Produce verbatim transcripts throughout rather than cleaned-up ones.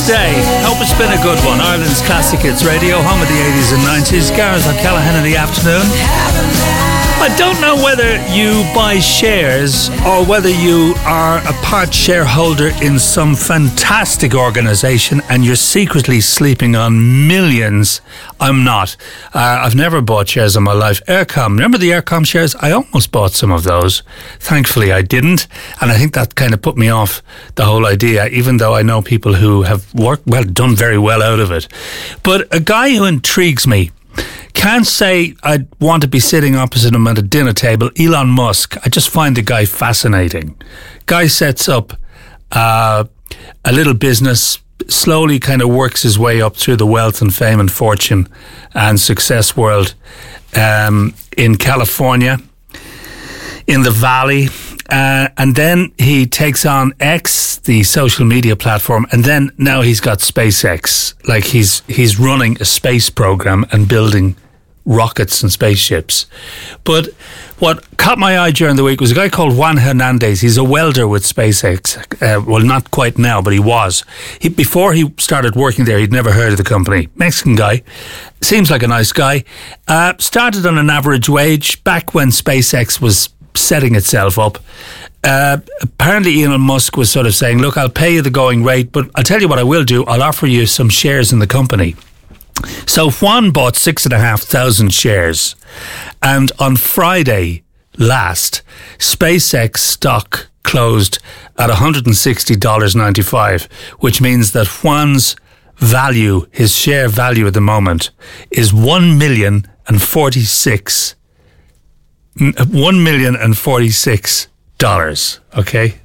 Day. Hope it's been a good one. Ireland's Classic Hits Radio, home of the eighties and nineties. Gareth O'Callaghan in the afternoon. I don't know whether you buy shares or whether you are a part shareholder in some fantastic organisation and you're secretly sleeping on millions. I'm not. Uh, I've never bought shares in my life. Eircom, remember the Eircom shares? I almost bought some of those. Thankfully I didn't, and I think that kind of put me off the whole idea, even though I know people who have worked well, done very well out of it. But a guy who intrigues me, can't say I'd want to be sitting opposite him at a dinner table. Elon Musk, I just find the guy fascinating. Guy sets up uh, a little business, slowly kind of works his way up through the wealth and fame and fortune and success world um, in California, in the Valley. Uh, and then he takes on X, the social media platform, and then now he's got SpaceX. Like he's he's running a space program and building rockets and spaceships. But what caught my eye during the week was a guy called Juan Hernandez. He's a welder with SpaceX. Uh, well, not quite now, but he was. He, before he started working there, he'd never heard of the company. Mexican guy. Seems like a nice guy. Uh, started on an average wage back when SpaceX was setting itself up. Uh, apparently Elon Musk was sort of saying, look, I'll pay you the going rate, but I'll tell you what I will do. I'll offer you some shares in the company. So Juan bought six and a half thousand shares. And on Friday last, SpaceX stock closed at one hundred sixty dollars and ninety-five cents, which means that Juan's value, his share value at the moment, is one million and forty-six one million and forty-six dollars. Okay.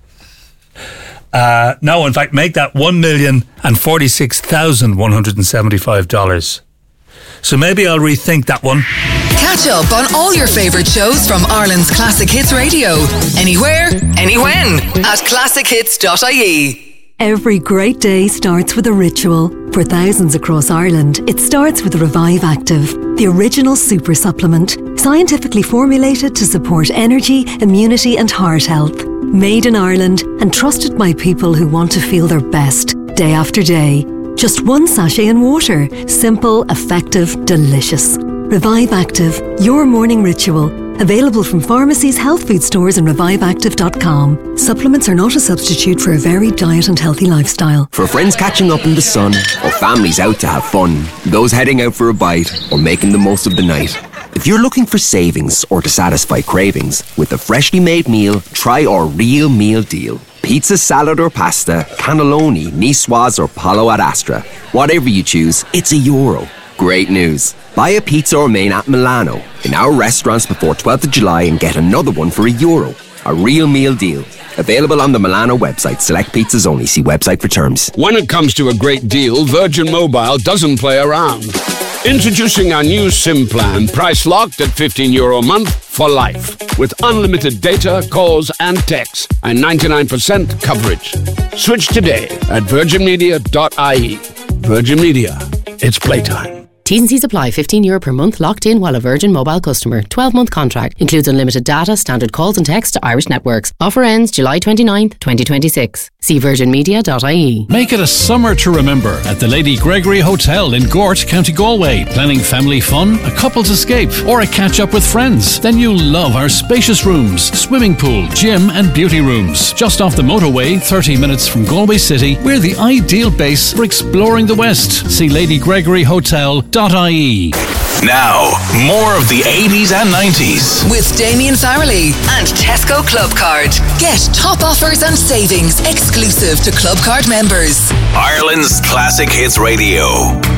Uh, no, in fact, make that one million and forty-six thousand one hundred and seventy-five dollars. So maybe I'll rethink that one. Catch up on all your favourite shows from Ireland's Classic Hits Radio. Anywhere, anywhen at classic hits dot I E. Every great day starts with a ritual. For thousands across Ireland, it starts with Revive Active, the original super supplement, scientifically formulated to support energy, immunity and heart health. Made in Ireland and trusted by people who want to feel their best day after day. Just one sachet in water. Simple, effective, delicious. Revive Active, your morning ritual. Available from pharmacies, health food stores and revive active dot com. Supplements are not a substitute for a varied diet and healthy lifestyle. For friends catching up in the sun, or families out to have fun, those heading out for a bite, or making the most of the night. If you're looking for savings or to satisfy cravings, with a freshly made meal, try our Real Meal Deal. Pizza, salad or pasta, cannelloni, niçoise or palo ad astra. Whatever you choose, it's a euro. Great news. Buy a pizza or main at Milano in our restaurants before twelfth of July and get another one for a euro. A Real Meal Deal. Available on the Milano website. Select pizzas only. See website for terms. When it comes to a great deal, Virgin Mobile doesn't play around. Introducing our new SIM plan, price locked at fifteen euro a month for life, with unlimited data, calls and texts, and ninety-nine percent coverage. Switch today at virgin media dot I E. Virgin Media. It's playtime. T's and C's apply. fifteen euro per month locked in while a Virgin Mobile customer. twelve month contract. Includes unlimited data, standard calls and text to Irish networks. Offer ends July twenty-ninth, twenty twenty-six. See virgin media dot I E. Make it a summer to remember at the Lady Gregory Hotel in Gort, County Galway. Planning family fun, a couple's escape, or a catch-up with friends? Then you'll love our spacious rooms, swimming pool, gym and beauty rooms. Just off the motorway, thirty minutes from Galway City, we're the ideal base for exploring the West. See lady gregory hotel dot I E. Now, more of the eighties and nineties. With Damien Farrelly and Tesco Club Card. Get top offers and savings exclusive to Club Card members. Ireland's Classic Hits Radio.